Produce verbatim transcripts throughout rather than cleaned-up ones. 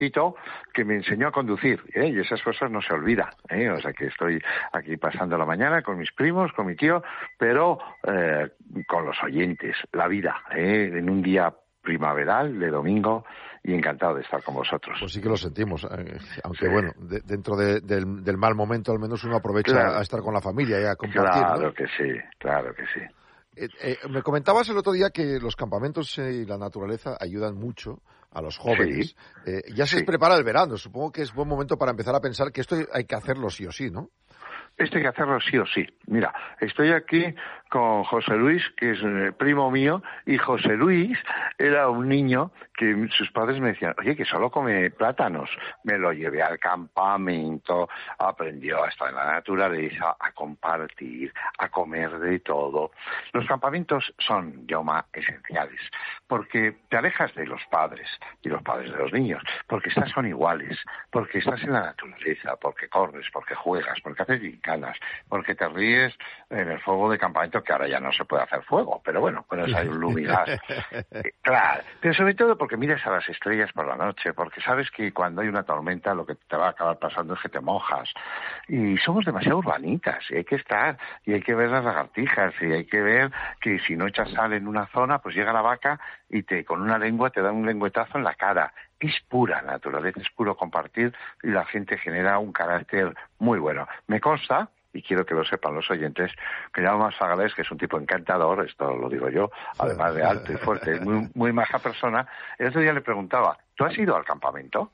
que me enseñó a conducir, ¿eh? Y esas cosas no se olvidan, ¿eh? O sea que estoy aquí pasando la mañana con mis primos, con mi tío, pero eh, con los oyentes, la vida, ¿eh? En un día primaveral de domingo y encantado de estar con vosotros. Pues sí que lo sentimos, eh, aunque sí. bueno, de, dentro de, del, del mal momento al menos uno aprovecha claro. a estar con la familia y a compartir, Claro ¿no? que sí, claro que sí. Eh, eh, me comentabas el otro día que los campamentos eh, y la naturaleza ayudan mucho a los jóvenes. Sí, eh, ya se sí. prepara el verano, supongo que es buen momento para empezar a pensar que esto hay que hacerlo sí o sí, ¿no? Esto hay que hacerlo sí o sí. Mira, estoy aquí con José Luis, que es eh, primo mío, y José Luis era un niño que sus padres me decían, oye, que solo come plátanos. Me lo llevé al campamento, aprendió a estar en la naturaleza, a compartir, a comer de todo. Los campamentos son, Jaume, esenciales, porque te alejas de los padres y los padres de los niños, porque estás con iguales, porque estás en la naturaleza, porque corres, porque juegas, porque haces gincanas, porque te ríes en el fuego de campamento, que ahora ya no se puede hacer fuego, pero bueno, pues hay un lumigas. Claro, pero sobre todo porque miras a las estrellas por la noche, porque sabes que cuando hay una tormenta lo que te va a acabar pasando es que te mojas. Y somos demasiado urbanitas, y hay que estar, y hay que ver las lagartijas, y hay que ver que si no echas sal en una zona, pues llega la vaca y te con una lengua te da un lengüetazo en la cara. Es pura naturaleza, es puro compartir, y la gente genera un carácter muy bueno. Me consta, y quiero que lo sepan los oyentes, que Jaume Sagalés, que es un tipo encantador, esto lo digo yo, además de alto y fuerte, es muy, muy maja persona. El otro día le preguntaba, ¿tú has ido al campamento?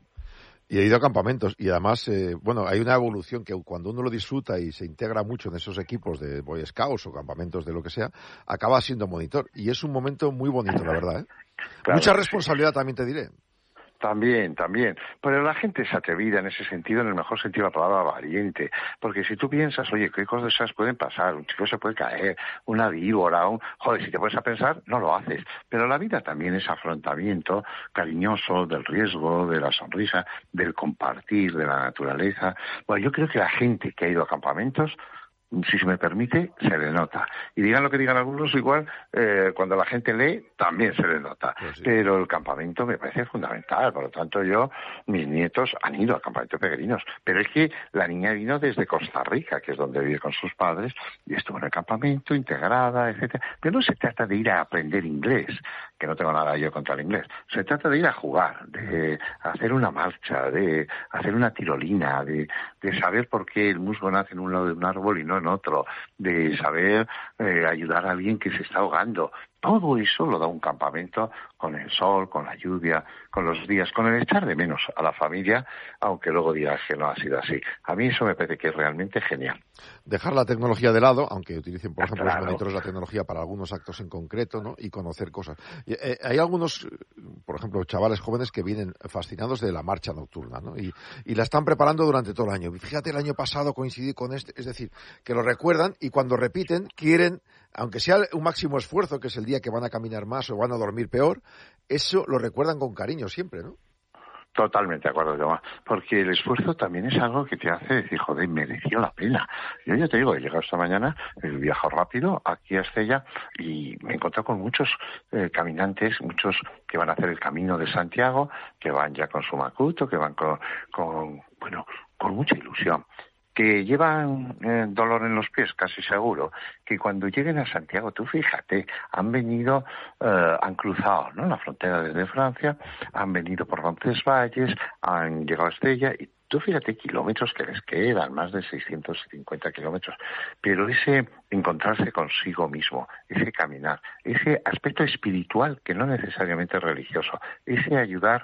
Y he ido a campamentos y además, eh, bueno, hay una evolución que cuando uno lo disfruta y se integra mucho en esos equipos de Boy Scouts o campamentos de lo que sea, acaba siendo monitor. Y es un momento muy bonito, la verdad, ¿eh? Claro, Mucha responsabilidad, sí. También te diré. También, también. Pero la gente es atrevida en ese sentido, en el mejor sentido de la palabra, valiente. Porque si tú piensas, oye, ¿qué cosas pueden pasar? Un chico se puede caer, una víbora, un... Joder, si te pones a pensar, no lo haces. Pero la vida también es afrontamiento cariñoso del riesgo, de la sonrisa, del compartir, de la naturaleza. Bueno, yo creo que la gente que ha ido a campamentos, si se me permite, se le nota. Y digan lo que digan algunos, igual, eh, cuando la gente lee, también se le nota. Pues sí. Pero el campamento me parece fundamental. Por lo tanto, yo, mis nietos han ido al campamento de peregrinos. Pero es que la niña vino desde Costa Rica, que es donde vive con sus padres, y estuvo en el campamento, integrada, etcétera. Pero no se trata de ir a aprender inglés, que no tengo nada yo contra el inglés. Se trata de ir a jugar, de hacer una marcha, de hacer una tirolina, de, de saber por qué el musgo nace en un lado de un árbol y no en otro, de saber eh, ayudar a alguien que se está ahogando. Todo eso lo da un campamento con el sol, con la lluvia, con los días, con el echar de menos a la familia, aunque luego digas que no ha sido así. A mí eso me parece que es realmente genial. Dejar la tecnología de lado, aunque utilicen, por ejemplo, claro. los monitores la tecnología para algunos actos en concreto, ¿no? Y conocer cosas. Y, eh, hay algunos, por ejemplo, chavales jóvenes que vienen fascinados de la marcha nocturna, ¿no? Y, y la están preparando durante todo el año. Fíjate, el año pasado coincidí con este, es decir, que lo recuerdan y cuando repiten quieren, aunque sea un máximo esfuerzo, que es el día que van a caminar más o van a dormir peor, eso lo recuerdan con cariño siempre, ¿no? Totalmente de acuerdo, Jaume, porque el esfuerzo también es algo que te hace decir, joder, mereció la pena. Yo ya te digo, he llegado esta mañana, he viajado rápido aquí a Estella y me he encontrado con muchos eh, caminantes, muchos que van a hacer el Camino de Santiago, que van ya con su macuto, que van con, con bueno, con mucha ilusión. Que llevan eh, dolor en los pies, casi seguro, que cuando lleguen a Santiago, tú fíjate, han venido, eh, han cruzado, ¿no?, la frontera desde Francia, han venido por Roncesvalles, han llegado a Estella, y tú fíjate kilómetros que les quedan, más de seiscientos cincuenta kilómetros, pero ese encontrarse consigo mismo, ese caminar, ese aspecto espiritual que no necesariamente es religioso, ese ayudar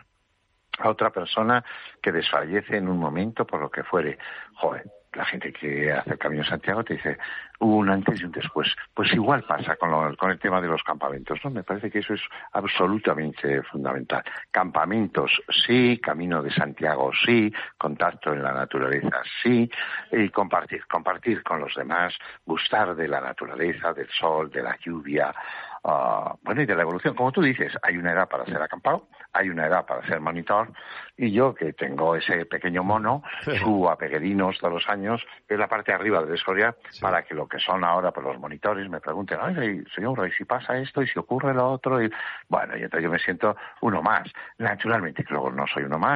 a otra persona que desfallece en un momento por lo que fuere. Joder, la gente que hace el Camino de Santiago te dice hubo un antes y un después. Pues igual pasa con, lo, con el tema de los campamentos, ¿no? Me parece que eso es absolutamente fundamental. Campamentos, sí. Camino de Santiago, sí. Contacto en la naturaleza, sí. Y compartir, compartir con los demás, gustar de la naturaleza, del sol, de la lluvia, uh, bueno, y de la evolución. Como tú dices, hay una edad para ser acampado, hay una edad para ser monitor, y yo, que tengo ese pequeño mono, subo a Peregrinos todos los años, que es la parte de arriba del Soria, sí. para que lo que son ahora pues, los monitores me pregunten, ay, señor, ¿y si pasa esto? ¿Y si ocurre lo otro? Y bueno, y entonces yo me siento uno más. Naturalmente, luego no soy uno más.